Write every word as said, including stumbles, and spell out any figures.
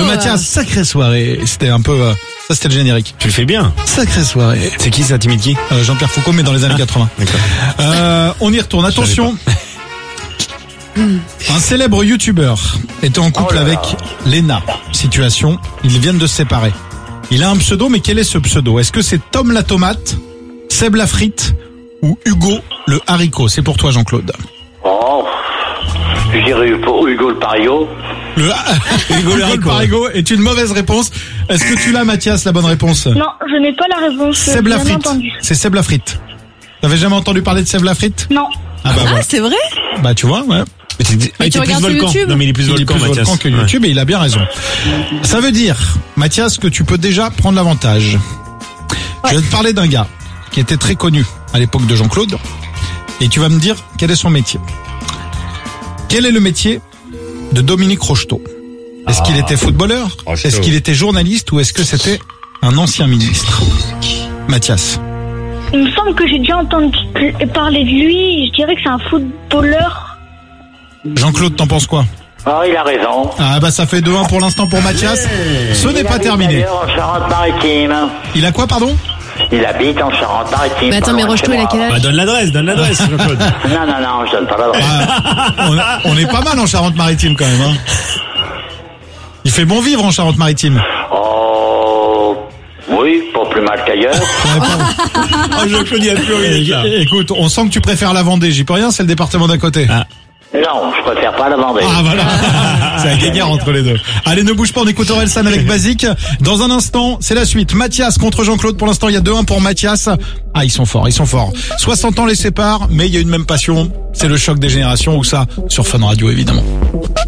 Mathias, sacrée soirée. C'était un peu... Euh, ça, c'était le générique. Tu le fais bien. Sacrée soirée. C'est qui ça, t'imites qui? euh, Jean-Pierre Foucault, mais dans les années quatre-vingts. D'accord. Euh, on y retourne. Attention. Un célèbre youtubeur était en couple Oh là là. avec Léna. Situation, ils viennent de se séparer. Il a un pseudo, mais quel est ce pseudo? Est-ce que c'est Tom la tomate, Seb la frite ou Hugo le haricot? C'est pour toi, Jean-Claude. Oh, je dirais pour Hugo le Pario. Le Hugo le haricot. haricot est une mauvaise réponse. Est-ce que tu l'as, Mathias, la bonne réponse? Non, je n'ai pas la réponse. Seb la bien frite. entendu. C'est Seb la frite. T'avais jamais entendu parler de Seb la frite? Non. Ah bah, Ah, voilà. c'est vrai? Bah tu vois, ouais. Mais tu dis- ah, il tu était plus regardes sur volcan. YouTube? Non, mais il est plus Il est volcan, plus Mathias. volcan que Ouais. YouTube et il a bien raison. Ça veut dire, Mathias, que tu peux déjà prendre l'avantage. Je vais te parler d'un gars qui était très connu à l'époque de Jean-Claude et tu vas me dire quel est son métier. Quel est le métier de Dominique Rocheteau? Est-ce qu'il était footballeur? Rocheteau. Est-ce qu'il était journaliste ou est-ce que c'était un ancien ministre? Mathias. Il me semble que j'ai déjà entendu parler de lui. Je dirais que c'est un footballeur. Jean-Claude, t'en penses quoi? Oh, il a raison. Ah bah ça fait deux un pour l'instant pour Mathias. Ce n'est Il pas habite terminé. d'ailleurs en Charente-Maritime. Il a quoi, pardon? Il habite en Charente-Maritime. Mais attends, pas mais loin de Rocheteau, chez il a moi. quel âge? Bah, donne l'adresse, donne l'adresse, Jean-Claude. Non, non, non, je donne pas l'adresse. Ah, on, on est pas mal en Charente-Maritime quand même. Hein. Il fait bon vivre en Charente-Maritime. Oh, oui, pas plus mal qu'ailleurs. Ouais, pas- Oh, Jean-Claude, il a plus envie d'être là. É- Écoute, on sent que tu préfères la Vendée. J'y peux rien, c'est le département d'à côté. Ah. Non, je préfère pas la Vendée. Ah voilà, c'est un guéguerre entre les deux. Allez, ne bouge pas, on écoute Orelsan avec Basique. Dans un instant, c'est la suite. Mathias contre Jean-Claude. Pour l'instant, il y a deux un pour Mathias. Ah, ils sont forts, ils sont forts. soixante ans les séparent, mais il y a une même passion. C'est le choc des générations ou ça sur Fun Radio, évidemment.